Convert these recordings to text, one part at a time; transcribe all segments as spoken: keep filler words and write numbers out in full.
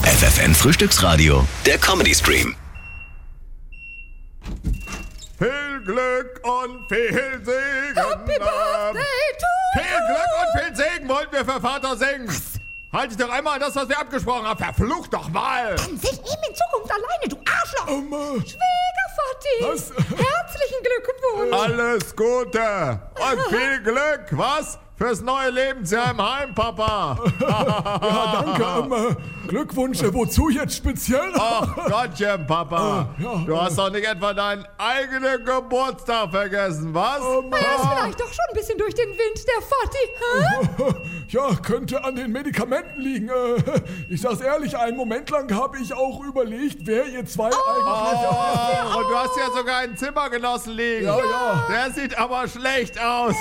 F F N Frühstücksradio, der Comedy-Stream. Viel Glück und viel Segen. Happy Birthday to Viel Glück und viel Segen wollten wir für Vater singen. Was? Halt dich doch einmal an das, was wir abgesprochen haben. Verflucht doch mal. Dann sing ihm in Zukunft alleine, du Arschloch. Ähm, Schwiegervati. was? Herzlichen Glückwunsch. Alles Gute und viel Glück, was? Fürs neue Lebensjahr im Heim, Papa. Ja, danke. Ähm, äh, Glückwunsch. Äh, wozu jetzt speziell? Ach Gottchen, Papa. Äh, ja, Du äh. hast doch nicht etwa deinen eigenen Geburtstag vergessen, was? Ähm, Er ist vielleicht doch schon ein bisschen durch den Wind, der Vati. Hä? Ja, könnte an den Medikamenten liegen. Äh, ich sag's ehrlich, einen Moment lang habe ich auch überlegt, wer ihr zwei eigentlich... Oh, und du hast ja sogar einen Zimmergenossen liegen. Ja, ja. Der sieht aber schlecht aus.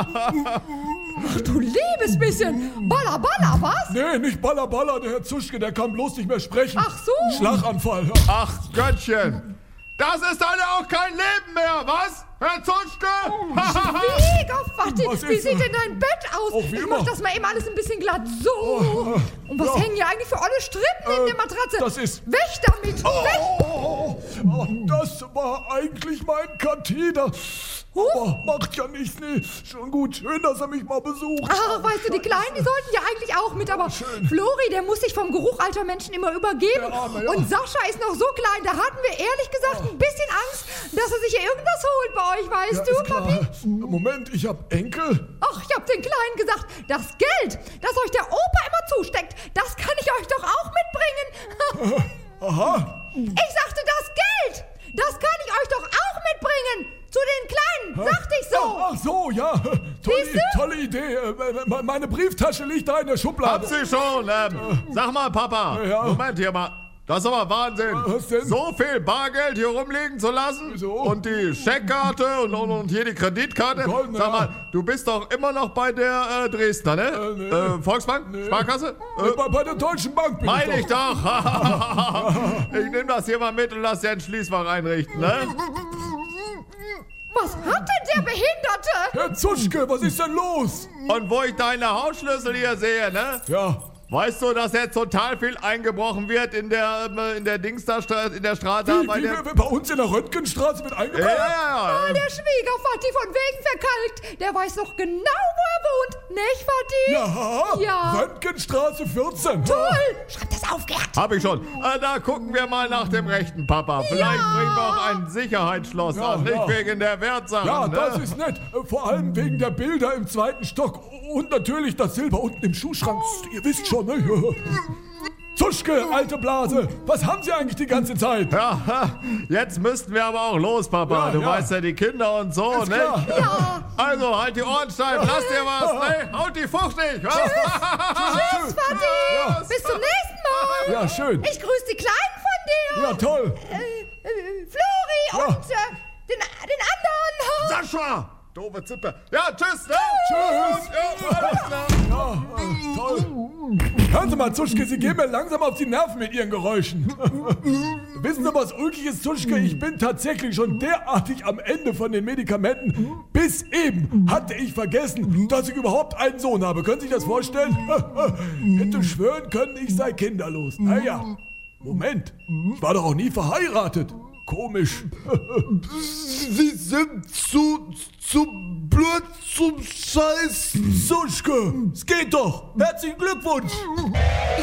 Ach du liebes bisschen. Balla Balla, was? Nee, nicht Baller Baller, der Herr Zuschke, der kann bloß nicht mehr sprechen. Ach so. Schlaganfall. Ach Göttchen. Das ist dann auch kein Leben mehr, was? Herr Zuschke? Schwiegervati, Was wie ist, sieht äh, denn dein Bett aus? auch wie Ich immer. mach das mal eben alles ein bisschen glatt. So. Und was ja. hängen hier eigentlich für olle Strippen in Äh, der Matratze? das ist- Weg damit. Weg. Oh, oh, das war eigentlich mein Katheter. Aber macht ja nichts, nee. Schon gut, schön, dass er mich mal besucht. Ach, weißt du, die Kleinen, die sollten ja eigentlich auch mit, aber schön. Flori, der muss sich vom Geruch alter Menschen immer übergeben. Der Arme, ja. Und Sascha ist noch so klein, da hatten wir ehrlich gesagt ein bisschen Angst, dass er sich hier irgendwas holt bei euch, weißt Ja, du, ist klar. Papi? Moment, ich hab Enkel. Ach, ich hab den Kleinen gesagt, das Geld, das euch der Opa immer zusteckt, das kann ich euch doch auch mitbringen. Aha. Ich sagte, das Geld, das kann ich euch doch auch mitbringen. Zu den Kleinen, sagte ich so. Ach so, ja. Tolle, Siehste? tolle Idee. Äh, Meine Brieftasche liegt da in der Hab Schublade. sie schon. Ähm, sag mal, Papa. Ja. Moment hier mal. Das ist aber Wahnsinn. Was denn? So viel Bargeld hier rumliegen zu lassen. Wieso? Und die Scheckkarte und, und, und hier die Kreditkarte. Goldene, Sag mal, ja. du bist doch immer noch bei der äh, Dresdner, ne? Äh, nee. äh, Volksbank? Nee. Sparkasse? Äh, Äh, bei, bei der Deutschen Bank bin Meine ich ich doch. doch. Ich nehme das hier mal mit und lass dir ein Schließfach einrichten, ne? Was hat denn der Behinderte? Herr Zuschke, was ist denn los? Und wo ich deine Hausschlüssel hier sehe, ne? Ja. Weißt du, dass jetzt total viel eingebrochen wird in der, ähm, in der Dingster, in der Straße? Wie, bei wie, der, wie, bei uns in der Röntgenstraße wird ja, eingebrochen? ja, ja. Ah, der Schwiegervati von wegen verkalkt. Der weiß doch genau, wo er wohnt. Nicht, Vati? Ja. Ja. Röntgenstraße vierzehn. Toll. Schreib das auf, Gerd. Hab ich schon. Äh, da gucken wir mal nach dem rechten, Papa. Vielleicht Ja. bringen wir auch ein Sicherheitsschloss Ja, an, nicht ja. wegen der Wertsachen. Ja, ne? das ist nett. Äh, Vor allem wegen der Bilder im zweiten Stock. Und natürlich das Silber unten im Schuhschrank. Ihr wisst schon, ne? Zuschke, alte Blase, was haben Sie eigentlich die ganze Zeit? Ja, jetzt müssten wir aber auch los, Papa. Ja, du ja. weißt ja, die Kinder und so, Ist ne? klar. Ja. Also, halt die Ohren steif, lass dir was, ne? Haut die fuchtig, was? Tschüss, Vati. Ja. Bis zum nächsten Mal. Ja, schön. Ich grüße die Kleinen von dir. Ja, toll. Äh, äh, Flori Ja. und äh, den, den anderen. Sascha! Doofe Zippe. Ja, tschüss, ne? Tschüss. Ja, alles klar. Ja, äh, toll. Hören Sie mal, Zuschke, Sie gehen mir langsam auf die Nerven mit Ihren Geräuschen. Wissen Sie, was ulkig ist, Zuschke? Ich bin tatsächlich schon derartig am Ende von den Medikamenten. Bis eben hatte ich vergessen, dass ich überhaupt einen Sohn habe. Können Sie sich das vorstellen? Hätte schwören können, ich sei kinderlos. Naja, Moment. Ich war doch auch nie verheiratet. Komisch. Sie sind zu, zu blöd zum Scheiß. Zuschke, es geht doch. Herzlichen Glückwunsch.